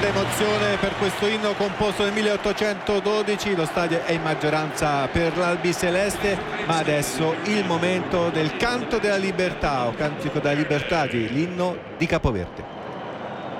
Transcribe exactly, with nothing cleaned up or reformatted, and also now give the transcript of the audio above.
grande emozione per questo inno composto nel milleottocentododici. Lo stadio è in maggioranza per l'albiceleste, ma adesso il momento del canto della libertà o cantico della libertà, di l'inno di Capoverde.